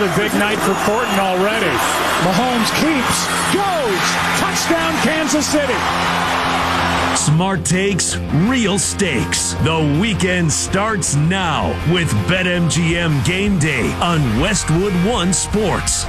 another big night for Thornton already. Mahomes keeps, goes, touchdown Kansas City. Smart takes, real stakes. The weekend starts now with BetMGM Game Day on Westwood One Sports.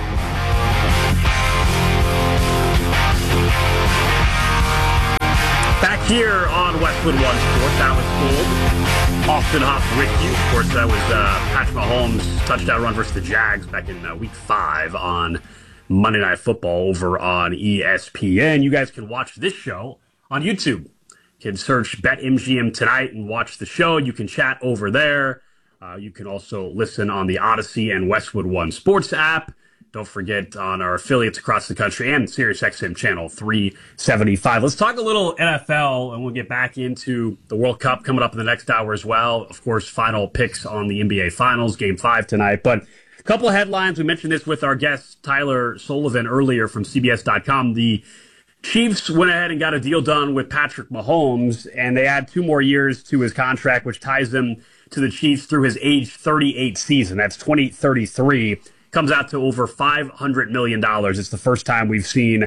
Back here on Westwood One Sports, Alex Gould, Austin Hoff with you. Of course, that was Patrick Mahomes' touchdown run versus the Jags back in Week 5 on Monday Night Football over on ESPN. You guys can watch this show on YouTube. You can search BetMGM tonight and watch the show. You can chat over there. You can also listen on the Odyssey and Westwood One Sports app. Don't forget on our affiliates across the country and SiriusXM channel 375. Let's talk a little NFL, and we'll get back into the World Cup coming up in the next hour as well. Of course, final picks on the NBA Finals, Game 5 tonight. But a couple of headlines. We mentioned this with our guest, Tyler Sullivan, earlier from CBS.com. The Chiefs went ahead and got a deal done with Patrick Mahomes, and they add 2 more years to his contract, which ties him to the Chiefs through his age 38 season. That's 2033. Comes out to over $500 million. It's the first time we've seen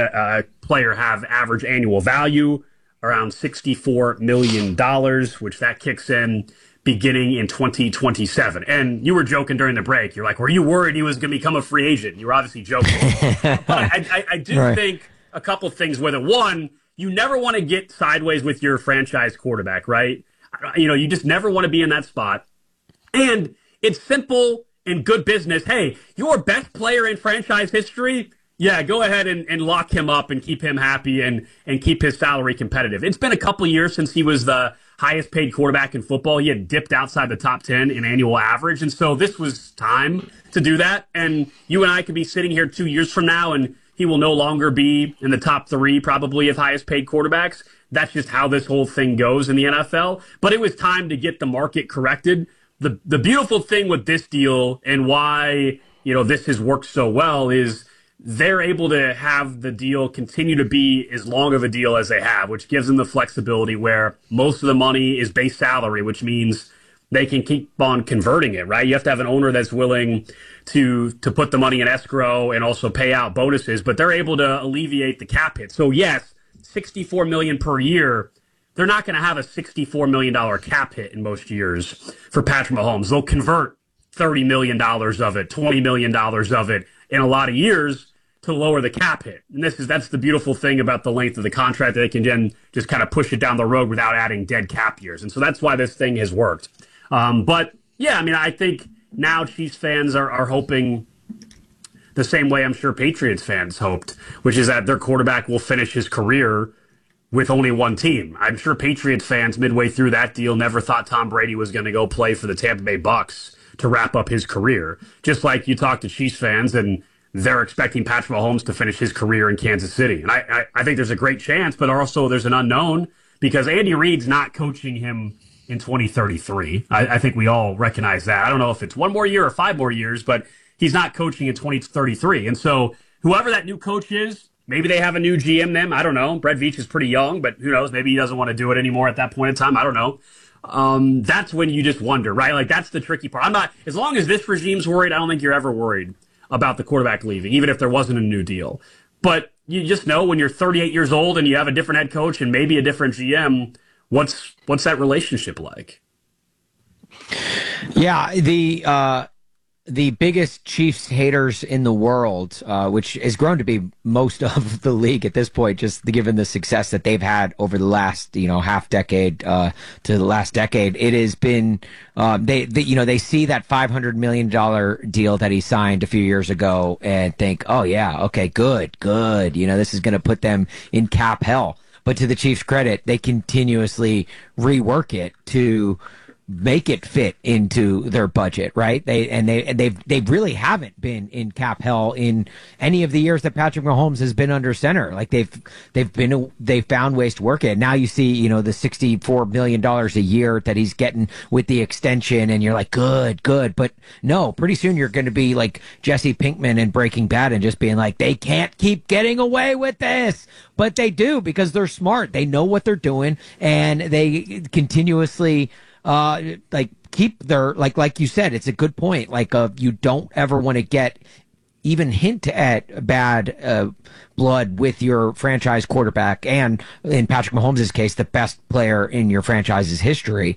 a player have average annual value around $64 million, which that kicks in beginning in 2027. And you were joking during the break. You're like, were you worried he was going to become a free agent? You were obviously joking. But I do think a couple things with it. One, you never want to get sideways with your franchise quarterback, right? You know, you just never want to be in that spot. And it's simple and good business. Hey, your best player in franchise history, yeah, go ahead and lock him up and keep him happy and keep his salary competitive. It's been a couple years since he was the highest paid quarterback in football. He had dipped outside the top 10 in annual average. And so this was time to do that. And you and I could be sitting here 2 years from now and he will no longer be in the top 3 probably of highest paid quarterbacks. That's just how this whole thing goes in the NFL. But it was time to get the market corrected. The beautiful thing with this deal and why, you know, this has worked so well is they're able to have the deal continue to be as long of a deal as they have, which gives them the flexibility where most of the money is base salary, which means they can keep on converting it, right? You have to have an owner that's willing to put the money in escrow and also pay out bonuses, but they're able to alleviate the cap hit. So yes, $64 million per year. They're not going to have a $64 million cap hit in most years for Patrick Mahomes. They'll convert $30 million of it, $20 million of it in a lot of years to lower the cap hit. And that's the beautiful thing about the length of the contract. They can then just kind of push it down the road without adding dead cap years. And so that's why this thing has worked. But, yeah, I mean, I think now Chiefs fans are hoping the same way I'm sure Patriots fans hoped, which is that their quarterback will finish his career with only one team. I'm sure Patriots fans midway through that deal never thought Tom Brady was going to go play for the Tampa Bay Bucks to wrap up his career. Just like you talk to Chiefs fans and they're expecting Patrick Mahomes to finish his career in Kansas City. And I think there's a great chance, but also there's an unknown because Andy Reid's not coaching him in 2033. I think we all recognize that. I don't know if it's 1 more year or 5 more years, but he's not coaching in 2033. And so whoever that new coach is, maybe they have a new GM then. I don't know. Brett Veach is pretty young, but who knows? Maybe he doesn't want to do it anymore at that point in time. I don't know. That's when you just wonder, right? Like, that's the tricky part. As long as this regime's worried, I don't think you're ever worried about the quarterback leaving, even if there wasn't a new deal. But you just know when you're 38 years old and you have a different head coach and maybe a different GM, what's that relationship like? Yeah, the biggest Chiefs haters in the world, which has grown to be most of the league at this point, just given the success that they've had over the last, half decade to the last decade. It has been they see that $500 million deal that he signed a few years ago and think, oh yeah, okay, good. This is going to put them in cap hell. But to the Chiefs' credit, they continuously rework it to make it fit into their budget, right? They really haven't been in cap hell in any of the years that Patrick Mahomes has been under center. Like they've found ways to work it. Now you see, the $64 million a year that he's getting with the extension, and you're like, good. But no, pretty soon you're going to be like Jesse Pinkman in Breaking Bad and just being like, they can't keep getting away with this. But they do, because they're smart. They know what they're doing, and they continuously like keep their like you said, it's a good point. Like you don't ever want to get even hint at bad blood with your franchise quarterback, and in Patrick Mahomes' case, the best player in your franchise's history.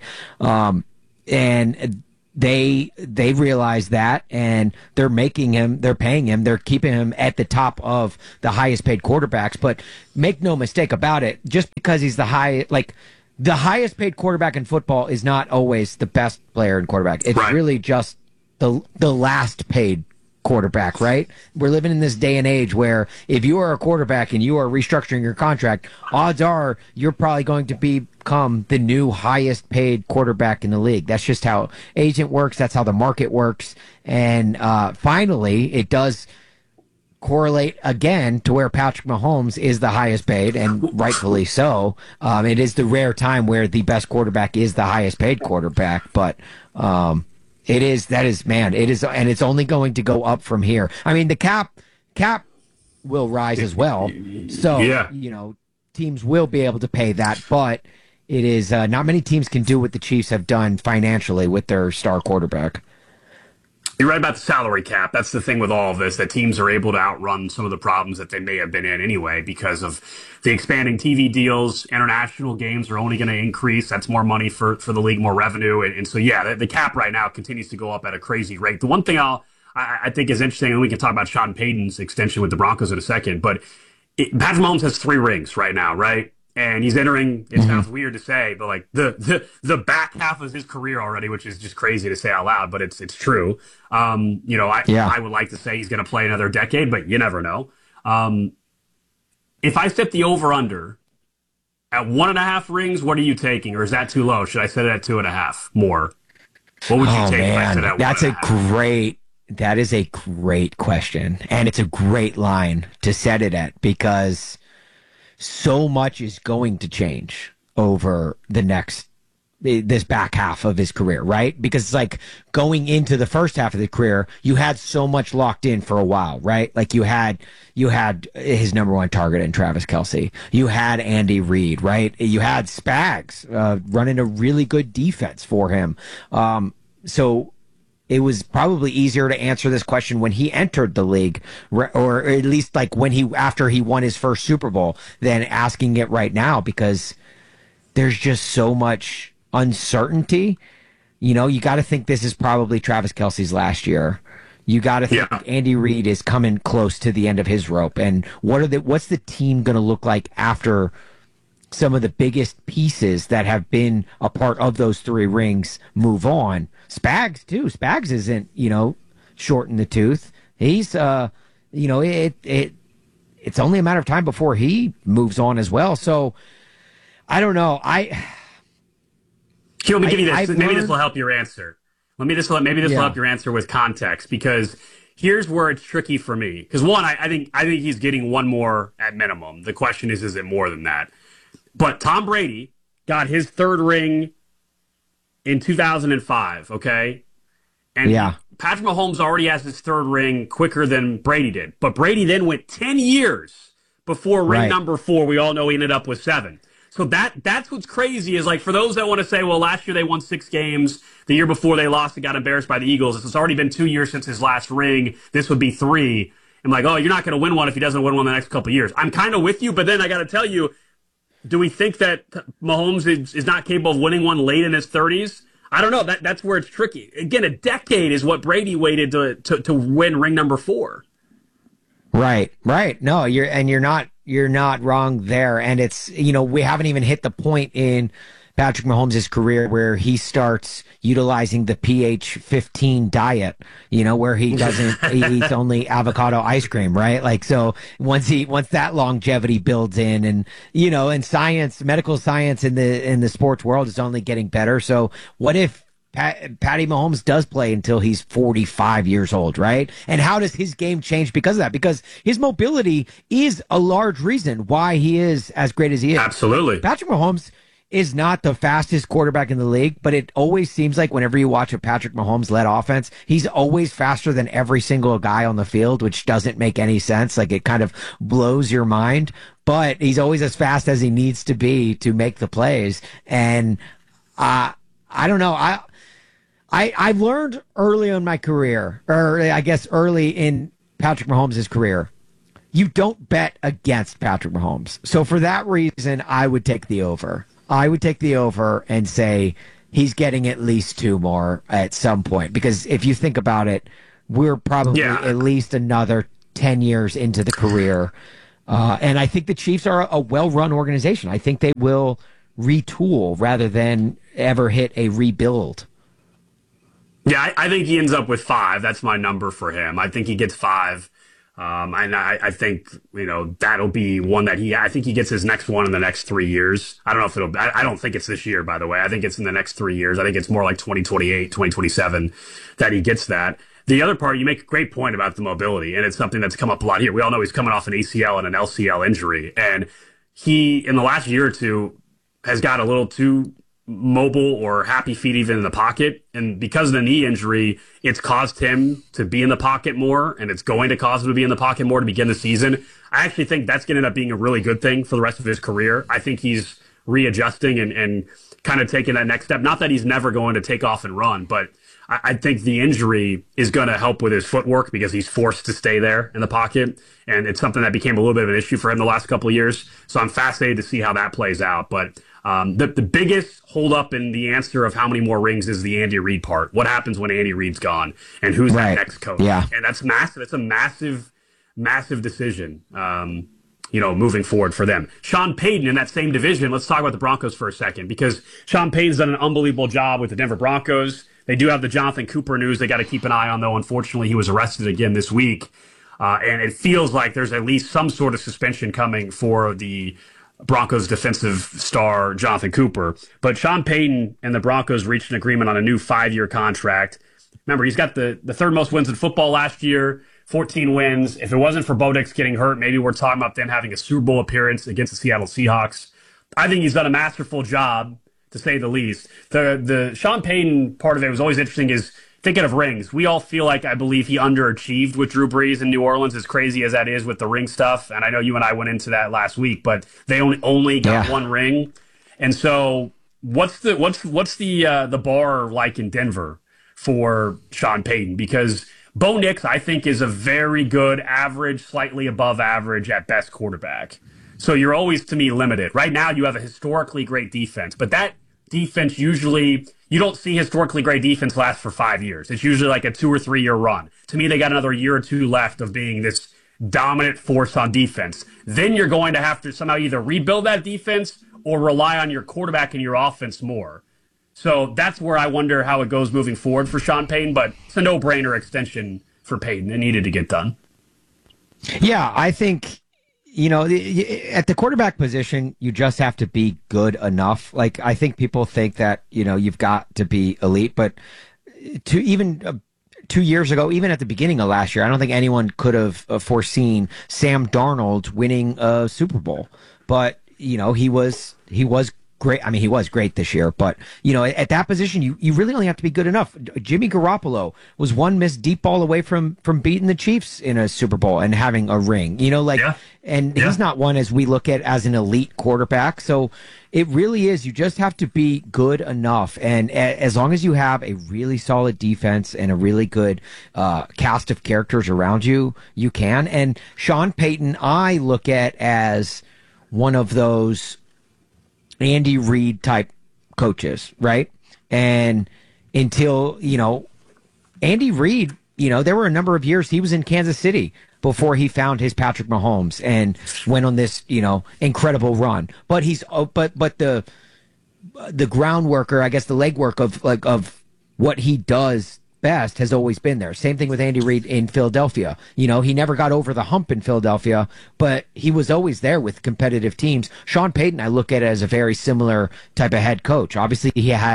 And they realize that, and they're paying him, they're keeping him at the top of the highest paid quarterbacks. But make no mistake about it, just because he's the highest paid quarterback in football is not always the best player in quarterback. It's really just the last paid quarterback, right? We're living in this day and age where if you are a quarterback and you are restructuring your contract, odds are you're probably going to become the new highest paid quarterback in the league. That's just how agent works. That's how the market works. And finally, it does correlate again to where Patrick Mahomes is the highest paid, and rightfully so. It is the rare time where the best quarterback is the highest paid quarterback, but it is, and it's only going to go up from here. I mean, the cap will rise as well. So, teams will be able to pay that, but it is not many teams can do what the Chiefs have done financially with their star quarterback. You're right about the salary cap. That's the thing with all of this, that teams are able to outrun some of the problems that they may have been in anyway because of the expanding TV deals. International games are only going to increase. That's more money for the league, more revenue. And so, the cap right now continues to go up at a crazy rate. The one thing I think is interesting, and we can talk about Sean Payton's extension with the Broncos in a second, but Patrick Mahomes has 3 rings right now, right? And he's entering, it sounds weird to say, but like the back half of his career already, which is just crazy to say out loud, but it's true. I would like to say he's going to play another decade, but you never know. If I set the over-under at 1.5 rings, what are you taking? Or is that too low? Should I set it at 2.5 more? What would you take if I set it at 1.5? That is a great question. And it's a great line to set it at, because so much is going to change over this back half of his career, right? Because it's like going into the first half of the career, you had so much locked in for a while, right? Like you had his number one target in Travis Kelce. You had Andy Reid, right? You had Spags running a really good defense for him. So it was probably easier to answer this question when he entered the league, or at least like after he won his first Super Bowl, than asking it right now, because there's just so much uncertainty. You got to think this is probably Travis Kelce's last year. You got to think Andy Reid is coming close to the end of his rope. And what's the team going to look like after some of the biggest pieces that have been a part of those 3 rings move on? Spags too. Spags isn't, short in the tooth. He's, it's only a matter of time before he moves on as well. So I don't know. Let me give you this. Maybe this will help your answer. Maybe this will help your answer with context, because here's where it's tricky for me. Because one, I think he's getting 1 more at minimum. The question is it more than that? But Tom Brady got his 3rd ring in 2005, okay? And Patrick Mahomes already has his 3rd ring quicker than Brady did. But Brady then went 10 years before ring number 4. We all know he ended up with 7. So that's what's crazy, is like, for those that want to say, well, last year they won 6 games. The year before they lost and got embarrassed by the Eagles. It's already been 2 years since his last ring. This would be 3. I'm like, oh, you're not going to win one if he doesn't win one in the next couple of years. I'm kind of with you, but then I got to tell you, do we think that Mahomes is not capable of winning one late in his 30s? I don't know. That's where it's tricky. Again, a decade is what Brady waited to win ring number 4. Right. No, you're not wrong there. And it's, we haven't even hit the point in Patrick Mahomes' career where he starts utilizing the PH15 diet, where he eats only avocado ice cream, right? Like, so once that longevity builds in, and, and science, medical science in the sports world is only getting better. So what if Patty Mahomes does play until he's 45 years old, right? And how does his game change because of that? Because his mobility is a large reason why he is as great as he is. Absolutely. Patrick Mahomes is not the fastest quarterback in the league, but it always seems like whenever you watch a Patrick Mahomes-led offense, he's always faster than every single guy on the field, which doesn't make any sense. Like, it kind of blows your mind, but he's always as fast as he needs to be to make the plays. And I don't know. I've learned early in my career, or I guess early in Patrick Mahomes' career, you don't bet against Patrick Mahomes. So for that reason, I would take the over. I would take the over and say he's getting at least 2 more at some point. Because if you think about it, we're probably at least another 10 years into the career. And I think the Chiefs are a well-run organization. I think they will retool rather than ever hit a rebuild. Yeah, I think he ends up with 5. That's my number for him. I think he gets 5. And I think, that'll be one that I think he gets his next one in the next 3 years. I don't know if I don't think it's this year, by the way. I think it's in the next 3 years. I think it's more like 2028, 2027 that he gets that. The other part, you make a great point about the mobility, and it's something that's come up a lot here. We all know he's coming off an ACL and an LCL injury, and he, in the last year or two, has got a little too mobile or happy feet even in the pocket. And because of the knee injury, it's caused him to be in the pocket more, and it's going to cause him to be in the pocket more to begin the season. I actually think that's going to end up being a really good thing for the rest of his career. I think he's readjusting and kind of taking that next step. Not that he's never going to take off and run, but I think the injury is going to help with his footwork because he's forced to stay there in the pocket. And it's something that became a little bit of an issue for him the last couple of years. So I'm fascinated to see how that plays out. But the biggest holdup in the answer of how many more rings is the Andy Reid part. What happens when Andy Reid's gone and who's that next coach? Yeah. And that's massive. It's a massive, massive decision, moving forward for them. Sean Payton in that same division. Let's talk about the Broncos for a second, because Sean Payton's done an unbelievable job with the Denver Broncos. They do have the Jonathan Cooper news they got to keep an eye on, though. Unfortunately, he was arrested again this week. And it feels like there's at least some sort of suspension coming for the Broncos defensive star, Jonathan Cooper. But Sean Payton and the Broncos reached an agreement on a new 5-year contract. Remember, he's got the third most wins in football last year, 14 wins. If it wasn't for Bo Nix getting hurt, maybe we're talking about them having a Super Bowl appearance against the Seattle Seahawks. I think he's done a masterful job, to say the least. The Sean Payton part of it was always interesting is thinking of rings. We all feel like, I believe, he underachieved with Drew Brees in New Orleans, as crazy as that is with the ring stuff. And I know you and I went into that last week, but they only got 1 ring. And so what's the bar like in Denver for Sean Payton? Because Bo Nix, I think, is a very good average, slightly above average at best quarterback. So you're always, to me, limited. Right now, you have a historically great defense, but that defense usually, you don't see historically great defense last for 5 years. It's usually like a 2 or 3 year run. To me, they got another year or 2 left of being this dominant force on defense. Then you're going to have to somehow either rebuild that defense or rely on your quarterback and your offense more. So that's where I wonder how it goes moving forward for Sean Payton, but it's a no-brainer extension for Payton. It needed to get done. Yeah, I think, at the quarterback position, you just have to be good enough. Like, I think people think that, you've got to be elite, but to even 2 years ago, even at the beginning of last year, I don't think anyone could have foreseen Sam Darnold winning a Super Bowl. But, he was great. I mean, he was great this year, but at that position, you really only have to be good enough. Jimmy Garoppolo was one missed deep ball away from beating the Chiefs in a Super Bowl and having a ring. He's not one as we look at as an elite quarterback. So it really is. You just have to be good enough, and as long as you have a really solid defense and a really good cast of characters around you, you can. And Sean Payton, I look at as one of those Andy Reid type coaches, right? And until, Andy Reid, there were a number of years he was in Kansas City before he found his Patrick Mahomes and went on this, incredible run. But but the groundwork, or I guess the legwork of what he does best has always been there. Same thing with Andy Reid in Philadelphia. He never got over the hump in Philadelphia, but he was always there with competitive teams. Sean Payton, I look at it as a very similar type of head coach. Obviously,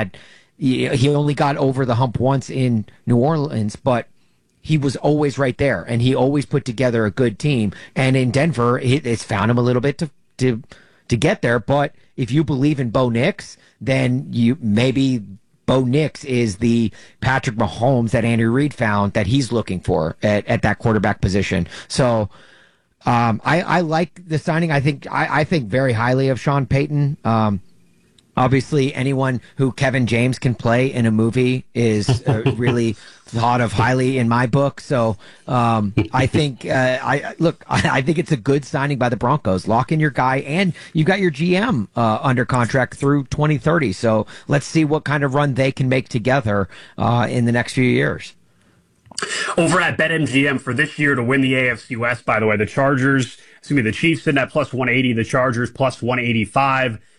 he only got over the hump once in New Orleans, but he was always right there, and he always put together a good team. And in Denver, it's found him a little bit to get there. But if you believe in Bo Nix, then maybe Bo Nix is the Patrick Mahomes that Andy Reid found that he's looking for at that quarterback position. So I like the signing. I think very highly of Sean Payton. Obviously, anyone who Kevin James can play in a movie is really thought of highly in my book. So I think I think it's a good signing by the Broncos. Lock in your guy, and you got your GM under contract through 2030. So let's see what kind of run they can make together in the next few years. Over at BetMGM for this year to win the AFC West, by the way, the Chiefs sitting at plus 180, the Chargers plus 185.